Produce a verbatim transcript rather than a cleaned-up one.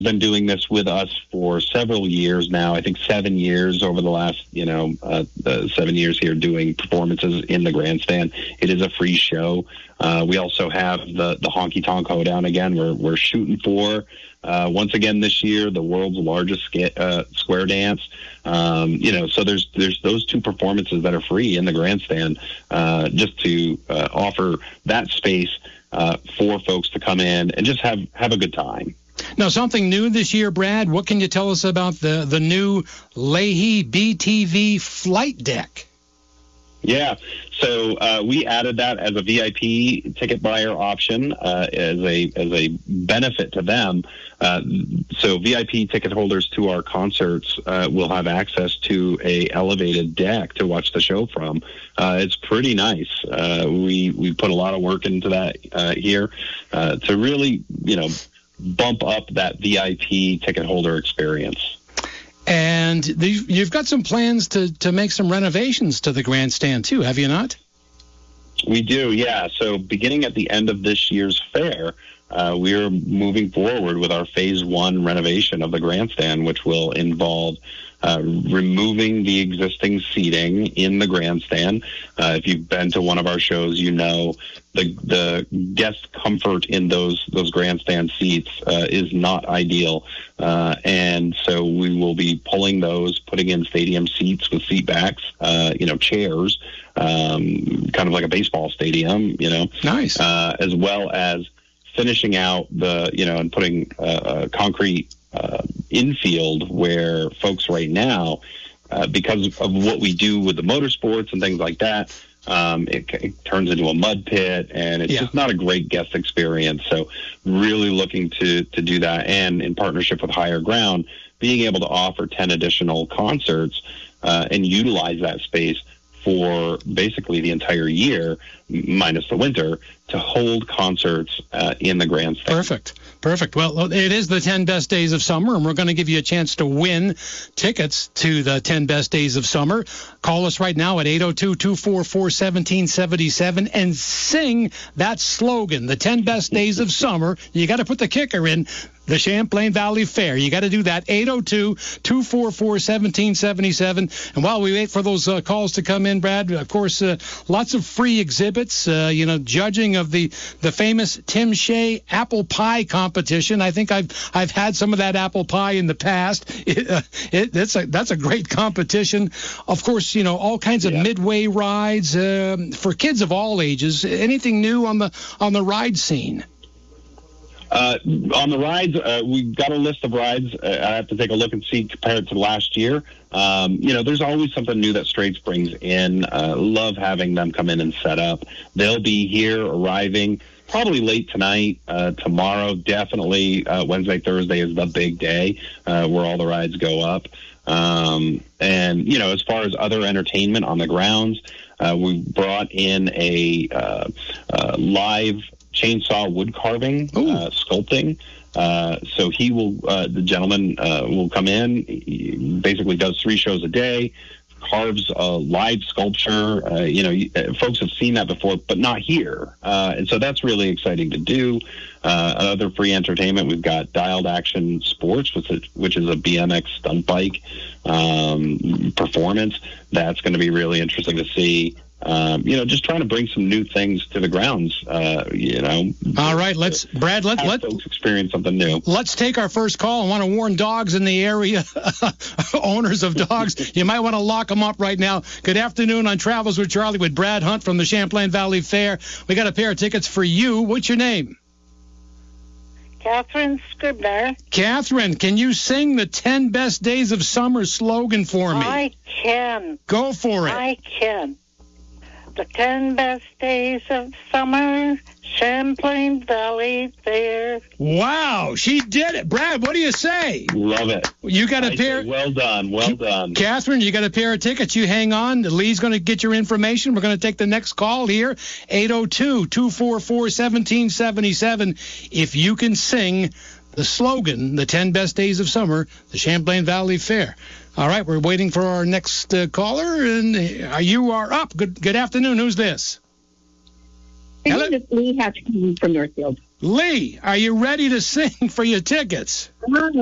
been doing this with us for several years now. I think seven years over the last, you know, uh, the seven years here doing performances in the grandstand. It is a free show. Uh, we also have the, the Honky Tonk Hoedown again. We're, we're shooting for, uh, once again this year, the world's largest sca- uh, square dance. Um, you know, so there's, there's those two performances that are free in the grandstand, uh, just to, uh, offer that space, uh, for folks to come in and just have, have a good time. Now, something new this year, Brad. What can you tell us about the, the new Leahy B T V flight deck? Yeah, so uh, we added that as a V I P ticket buyer option uh, as a as a benefit to them. Uh, so V I P ticket holders to our concerts uh, will have access to a elevated deck to watch the show from. Uh, it's pretty nice. Uh, we we put a lot of work into that uh, here uh, to really, you know, bump up that V I P ticket holder experience. And the, you've got some plans to, to make some renovations to the grandstand, too, have you not? We do, yeah. So beginning at the end of this year's fair, uh, we're moving forward with our phase one renovation of the grandstand, which will involve uh, removing the existing seating in the grandstand. Uh, if you've been to one of our shows, you know the the guest comfort in those those grandstand seats uh, is not ideal, uh, and so we will be pulling those, putting in stadium seats with seat backs, uh, you know, chairs, um, kind of like a baseball stadium, you know, nice, uh, as well as finishing out the, you know, and putting uh, a concrete uh, infield where folks right now, uh, because of what we do with the motorsports and things like that, um, it, it turns into a mud pit, and it's yeah. just not a great guest experience. So really looking to, to do that, and in partnership with Higher Ground, being able to offer ten additional concerts uh, and utilize that space for basically the entire year, minus the winter, to hold concerts uh, in the grandstand. Perfect. Perfect. Well, it is the ten Best Days of Summer, and we're going to give you a chance to win tickets to the ten Best Days of Summer. Call us right now at eight oh two, two four four, one seven seven seven and sing that slogan, the ten Best Days of Summer. You got to put the kicker in. The Champlain Valley Fair. You got to do that. eight oh two, two four four, one seven seven seven. And while we wait for those uh, calls to come in, Brad, of course, uh, lots of free exhibits, uh, you know, judging of the, the famous Tim Shea apple pie competition. I think I've I've had some of that apple pie in the past. It, uh, it, that's, a, that's a great competition. Of course, you know, all kinds of yeah. midway rides uh, for kids of all ages. Anything new on the on the ride scene? Uh, on the rides, uh, we've got a list of rides. Uh, I have to take a look and see compared to last year. Um, you know, there's always something new that Straits brings in. Uh, love having them come in and set up. They'll be here arriving probably late tonight, uh, tomorrow. Definitely uh, Wednesday, Thursday is the big day uh, where all the rides go up. Um, and, you know, as far as other entertainment on the grounds, uh, we brought in a uh, uh, live chainsaw wood carving, uh, sculpting. Uh, so he will, uh, the gentleman uh, will come in, he basically does three shows a day, carves a live sculpture. Uh, you know, folks have seen that before, but not here. Uh, and so that's really exciting to do. Uh, other free entertainment, we've got Dialed Action Sports, which is, which is a B M X stunt bike um, performance. That's going to be really interesting to see. Um, you know, just trying to bring some new things to the grounds, uh, you know. All right, let's, Brad, let, let folks experience something new. Let's take our first call. I want to warn dogs in the area, owners of dogs, you might want to lock them up right now. Good afternoon on Travels with Charlie with Brad Hunt from the Champlain Valley Fair. We got a pair of tickets for you. What's your name? Catherine Scribner. Catherine, can you sing the ten Best Days of Summer slogan for me? I can. Go for it. I can. The ten best days of summer, Champlain Valley Fair. Wow, she did it. Brad, what do you say? Love it. You got a I pair. Say, well done, well done. Catherine, you got a pair of tickets. You hang on. Lee's going to get your information. We're going to take the next call here, eight oh two, two four four, one seven seven seven. If you can sing the slogan, the ten best days of summer, the Champlain Valley Fair. All right, we're waiting for our next uh, caller, and uh, you are up. Good good afternoon. Who's this? My name is Lee Hatchkin from Northfield. Lee, are you ready to sing for your tickets?